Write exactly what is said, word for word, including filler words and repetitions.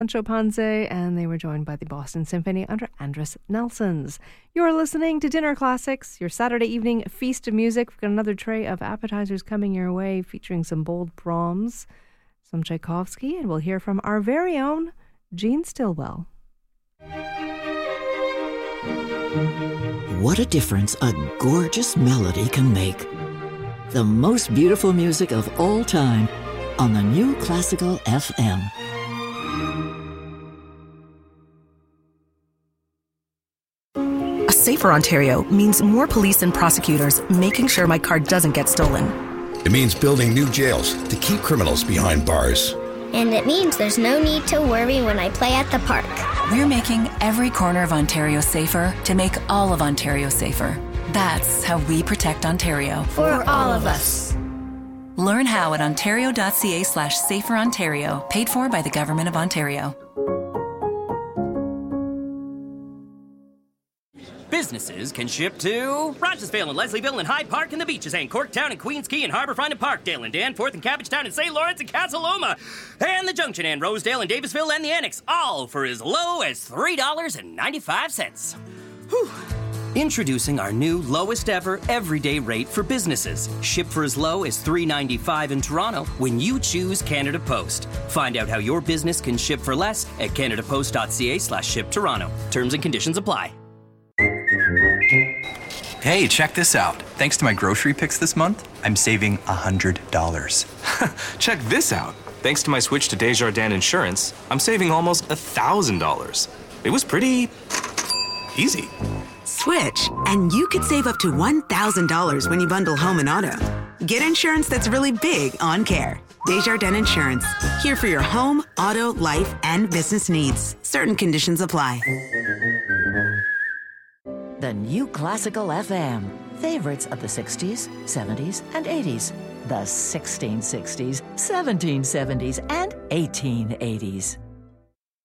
Sancho Panza, and they were joined by the Boston Symphony under Andris Nelsons. You're listening to Dinner Classics, your Saturday evening feast of music. We've got another tray of appetizers coming your way, featuring some bold Brahms, some Tchaikovsky, and we'll hear from our very own Gene Stillwell. What a difference a gorgeous melody can make. The most beautiful music of all time on the New Classical F M. A safer Ontario means more police and prosecutors making sure my car doesn't get stolen. It means building new jails to keep criminals behind bars. And it means there's no need to worry when I play at the park. We're making every corner of Ontario safer to make all of Ontario safer. That's how we protect Ontario. For all of us. Learn how at ontario.ca slash safer Ontario, paid for by the Government of Ontario. Businesses can ship to Rochesville and Leslieville and Hyde Park and the Beaches and Corktown and Queens Quay and Harbourfront and Parkdale and Danforth and Cabbagetown and Saint Lawrence and Casa Loma and the Junction and Rosedale and Davisville and the Annex, all for as low as three dollars and ninety-five cents. Whew. Introducing our new lowest ever everyday rate for businesses. Ship for as low as three dollars and ninety-five cents in Toronto when you choose Canada Post. Find out how your business can ship for less at canadapost.ca slash ship Toronto. Terms and conditions apply. Hey, check this out. Thanks to my grocery picks this month, I'm saving one hundred dollars. Check this out. Thanks to my switch to Desjardins Insurance, I'm saving almost one thousand dollars. It was pretty easy. Switch, and you could save up to one thousand dollars when you bundle home and auto. Get insurance that's really big on care. Desjardins Insurance. Here for your home, auto, life, and business needs. Certain conditions apply. The New Classical F M. Favorites of the sixties, seventies, and eighties. The sixteen sixties, seventeen seventies, and eighteen eighties.